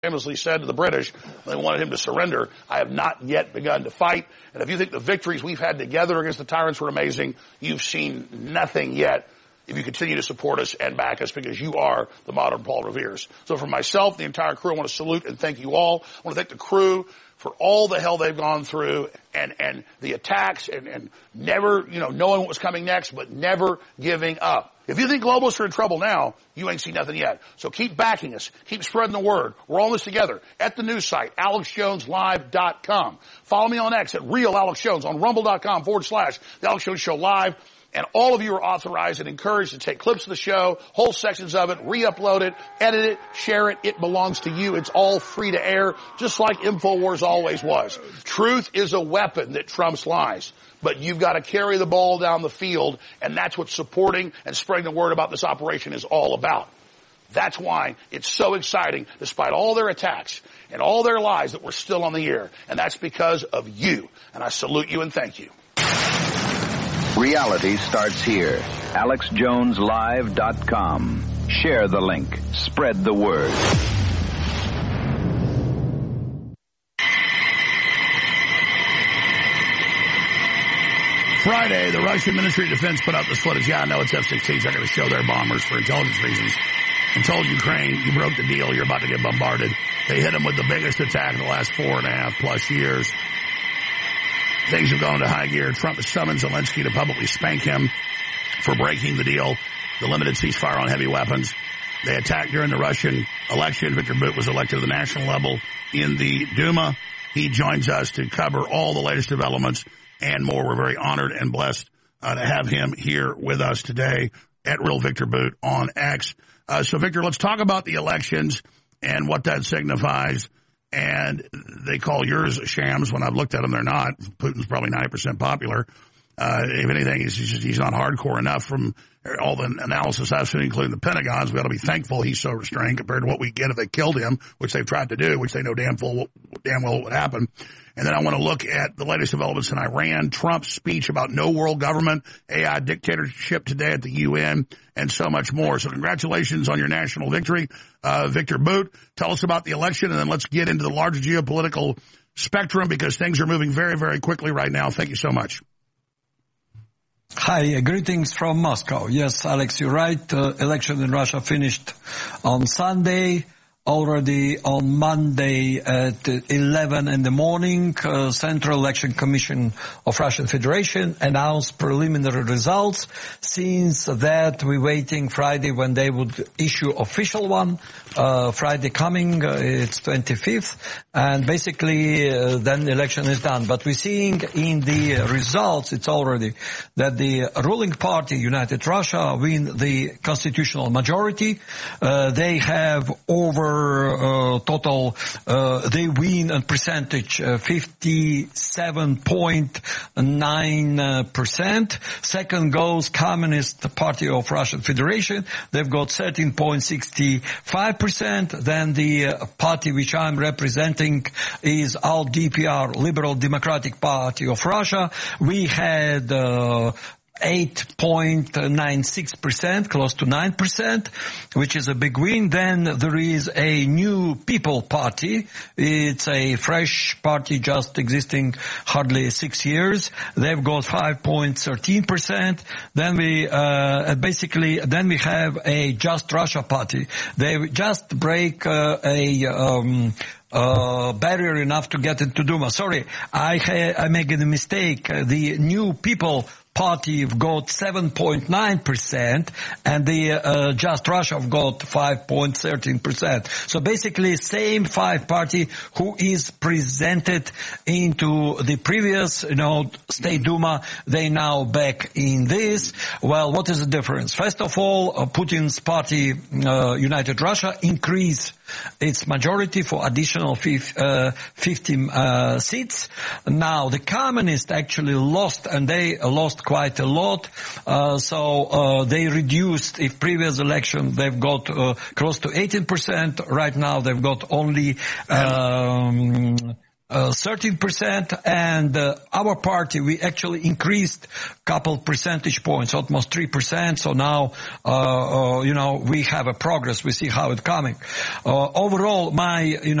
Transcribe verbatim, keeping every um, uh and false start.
famously said to the British, they wanted him to surrender, I have not yet begun to fight. And if you think the victories we've had together against the tyrants were amazing, you've seen nothing yet if you continue to support us and back us, because you are the modern Paul Revere's. So for myself, the entire crew, I want to salute and thank you all. I want to thank the crew for all the hell they've gone through and, and the attacks and, and never, you know, knowing what was coming next, but never giving up. If you think globalists are in trouble now, you ain't seen nothing yet. So keep backing us. Keep spreading the word. We're all in this together. At the news site, alex jones live dot com. Follow me on X at real alex jones, on rumble dot com forward slash the Alex Jones Show Live. And all of you are authorized and encouraged to take clips of the show, whole sections of it, re-upload it, edit it, share it. It belongs to you. It's all free to air, just like InfoWars always was. Truth is a weapon that trumps lies. But you've got to carry the ball down the field, and that's what supporting and spreading the word about this operation is all about. That's why it's so exciting, despite all their attacks and all their lies, that we're still on the air. And that's because of you. And I salute you and thank you. Reality starts here. alex jones live dot com. Share the link. Spread the word. Friday, the Russian Ministry of Defense put out this footage. Yeah, I know it's F sixteens. They're going to show their bombers for intelligence reasons. And told Ukraine, you broke the deal. You're about to get bombarded. They hit them with the biggest attack in the last four and a half plus years. Things have gone to high gear. Trump has summoned Zelensky to publicly spank him for breaking the deal, the limited ceasefire on heavy weapons. They attacked during the Russian election. Viktor Bout was elected to the national level in the Duma. He joins us to cover all the latest developments and more. We're very honored and blessed uh, to have him here with us today at Real Viktor Bout on X. Uh, so, Victor, let's talk about the elections and what that signifies. And they call yours shams. When I've looked at them, they're not. Putin's probably ninety percent popular. Uh, if anything, he's, just, he's not hardcore enough from all the analysis I've seen, including the Pentagon's. We ought to be thankful he's so restrained compared to what we get if they killed him, which they've tried to do, which they know damn full, damn well would happen. And then I want to look at the latest developments in Iran, Trump's speech about no world government, A I dictatorship today at the U N, and so much more. So congratulations on your national victory, uh, Viktor Bout. Tell us about the election, and then let's get into the larger geopolitical spectrum, because things are moving very, very quickly right now. Thank you so much. Hi, uh, greetings from Moscow. Yes, Alex, you're right. Uh, election in Russia finished on Sunday. Already on Monday at eleven in the morning, uh, Central Election Commission of Russian Federation announced preliminary results. Since that, we're waiting Friday when they would issue official one. Uh, Friday coming, uh, it's twenty-fifth, and basically uh, then the election is done. But we're seeing in the results, it's already that the ruling party, United Russia, win the constitutional majority. Uh, they have over Uh, total, uh, they win a percentage, uh, fifty-seven point nine percent. Second goes Communist Party of Russian Federation. They've got thirteen point six five percent. Then the uh, party which I'm representing is L D P R, Liberal Democratic Party of Russia. We had, uh, eight point nine six percent, close to nine percent, which is a big win. Then there is a new People Party. It's a fresh party just existing hardly six years. They've got five point one three percent. Then we, uh, basically, then we have a Just Russia Party. They just break, uh, a, um, Uh, barrier enough to get into Duma. Sorry, I, ha- I made a mistake. The new People Party have got seven point nine percent and the uh, Just Russia have got five point one three percent. So basically same five party who is presented into the previous, you know, State Duma, they now back in this. Well, what is the difference? First of all, uh, Putin's party, uh, United Russia, increase its majority for additional fifty uh, seats. Now, the communists actually lost, and they lost quite a lot. Uh, so uh, they reduced, if previous election they've got uh, close to eighteen percent, right now they've got only um, uh, thirteen percent, and uh, our party, we actually increased a couple percentage points, almost three percent. So now, uh, uh, you know, we have a progress. We see how it's coming. Uh, overall, my, you know,